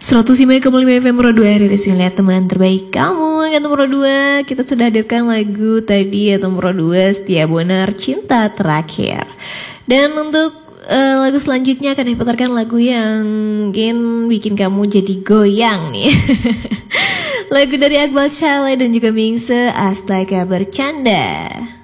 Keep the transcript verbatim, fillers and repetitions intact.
seratus lima koma lima F M Pro dua Riris lihat teman terbaik kamu. Yang nomor dua kita sudah hadirkan lagu tadi ya, nomor dua Setia Bonar Cinta Terakhir. Dan untuk uh, lagu selanjutnya akan diputarkan lagu yang mungkin bikin kamu jadi goyang nih. Lagu dari Iqbal Chalet dan juga Mingse, Astaga Bercanda.